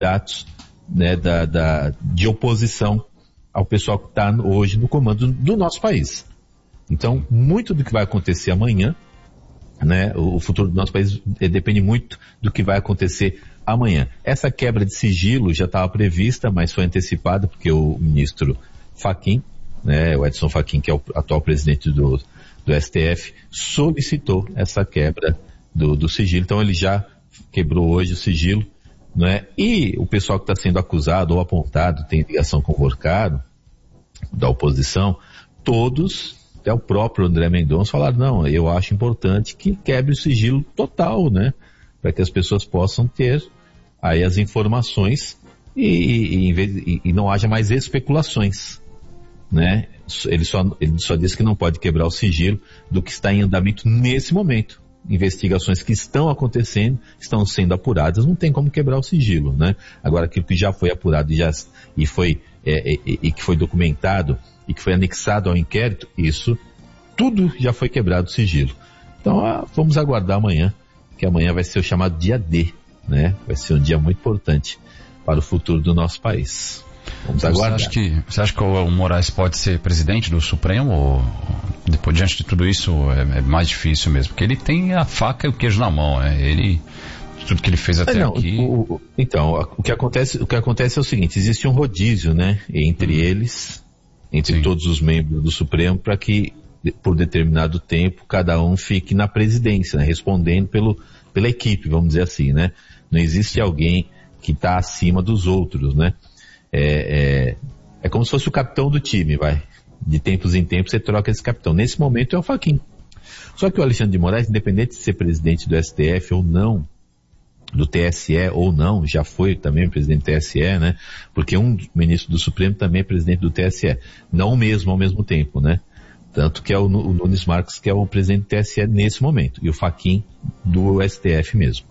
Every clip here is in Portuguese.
candidatos, né, de oposição ao pessoal que está hoje no comando do nosso país. Então, muito do que vai acontecer amanhã, né, o futuro do nosso país depende muito do que vai acontecer amanhã. Essa quebra de sigilo já estava prevista, mas foi antecipada porque o ministro Fachin, né, o Edson Fachin, que é o atual presidente do STF, solicitou essa quebra do sigilo. Então ele já quebrou hoje o sigilo, né? E o pessoal que está sendo acusado ou apontado, tem ligação com o Morcado, da oposição, todos, até o próprio André Mendonça, falaram, não, eu acho importante que quebre o sigilo total, né? Para que as pessoas possam ter aí as informações e não haja mais especulações, né? Ele só disse que não pode quebrar o sigilo do que está em andamento nesse momento. Investigações que estão acontecendo, estão sendo apuradas, não tem como quebrar o sigilo, né? Agora, aquilo que já foi apurado e que foi documentado e que foi anexado ao inquérito, isso tudo já foi quebrado o sigilo. Então, vamos aguardar amanhã, que amanhã vai ser o chamado dia D, né? Vai ser um dia muito importante para o futuro do nosso país. Vamos aguardar. Você acha que o Moraes pode ser presidente do Supremo ou depois, diante de tudo isso, é mais difícil mesmo? Porque ele tem a faca e o queijo na mão, né? Tudo que ele fez até aqui... Então, o que acontece é o seguinte, existe um rodízio, né? Entre eles, entre todos os membros do Supremo, para que, por determinado tempo, cada um fique na presidência, né? Respondendo pela equipe, vamos dizer assim, né? Não existe alguém que está acima dos outros, né? É como se fosse o capitão do time, vai. De tempos em tempos você troca esse capitão. Nesse momento é o Fachin. Só que o Alexandre de Moraes, independente de ser presidente do STF ou não, do TSE ou não, já foi também presidente do TSE, né? Porque um ministro do Supremo também é presidente do TSE. Não o mesmo ao mesmo tempo, né? Tanto que é o Nunes Marques que é o presidente do TSE nesse momento. E o Fachin do STF mesmo.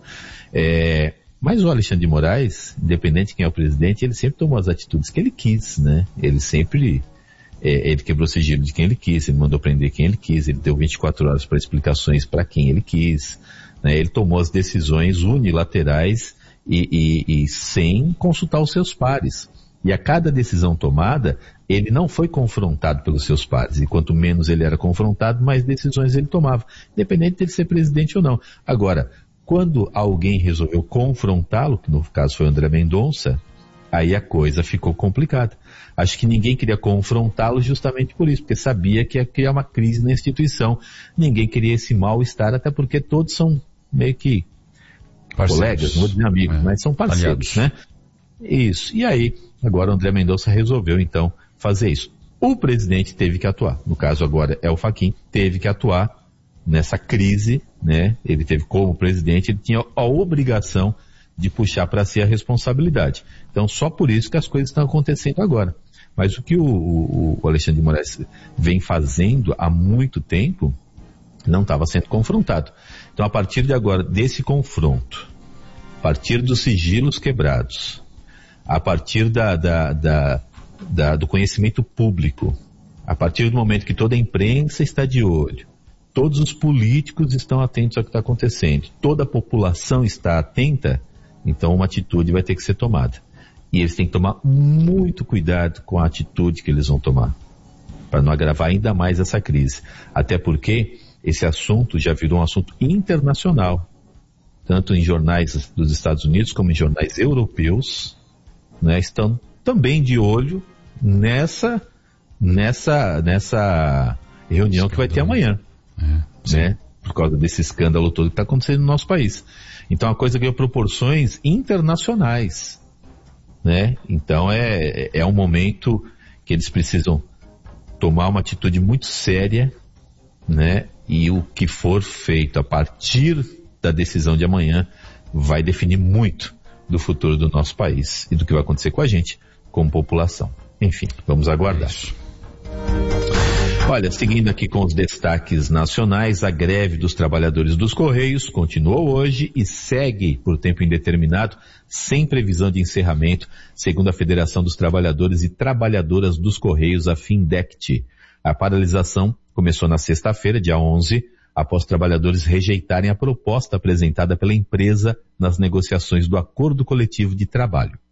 Mas o Alexandre de Moraes, independente de quem é o presidente, ele sempre tomou as atitudes que ele quis, né? Ele sempre, ele quebrou o sigilo de quem ele quis, ele mandou prender quem ele quis, ele deu 24 horas para explicações para quem ele quis, né? Ele tomou as decisões unilaterais e sem consultar os seus pares. E a cada decisão tomada, ele não foi confrontado pelos seus pares. E quanto menos ele era confrontado, mais decisões ele tomava, independente de ele ser presidente ou não. Agora, quando alguém resolveu confrontá-lo, que no caso foi o André Mendonça, aí a coisa ficou complicada. Acho que ninguém queria confrontá-lo justamente por isso, porque sabia que ia criar uma crise na instituição. Ninguém queria esse mal-estar, até porque todos são meio que parceiros. Colegas, não vou dizer amigos, mas são parceiros, aliados, né? Isso. E aí, agora o André Mendonça resolveu, então, fazer isso. O presidente teve que atuar. No caso agora é o Fachin, teve que atuar nessa crise, né? Ele teve como presidente, ele tinha a obrigação de puxar para si a responsabilidade. Então, só por isso que as coisas estão acontecendo agora. Mas o que o Alexandre de Moraes vem fazendo há muito tempo, não estava sendo confrontado. Então, a partir de agora, desse confronto, a partir dos sigilos quebrados, a partir do conhecimento público, a partir do momento que toda a imprensa está de olho, todos os políticos estão atentos ao que está acontecendo, toda a população está atenta, então uma atitude vai ter que ser tomada. E eles têm que tomar muito cuidado com a atitude que eles vão tomar, para não agravar ainda mais essa crise. Até porque esse assunto já virou um assunto internacional, tanto em jornais dos Estados Unidos como em jornais europeus, né, estão também de olho nessa reunião que vai ter amanhã. Né? Por causa desse escândalo todo que está acontecendo no nosso país. Então a coisa ganhou proporções internacionais, né? Então é um momento que eles precisam tomar uma atitude muito séria, né? E o que for feito a partir da decisão de amanhã vai definir muito do futuro do nosso país e do que vai acontecer com a gente como população. Enfim, vamos aguardar. Olha, seguindo aqui com os destaques nacionais, a greve dos trabalhadores dos Correios continuou hoje e segue por tempo indeterminado, sem previsão de encerramento, segundo a Federação dos Trabalhadores e Trabalhadoras dos Correios, a Findect. A paralisação começou na sexta-feira, dia 11, após trabalhadores rejeitarem a proposta apresentada pela empresa nas negociações do acordo coletivo de trabalho.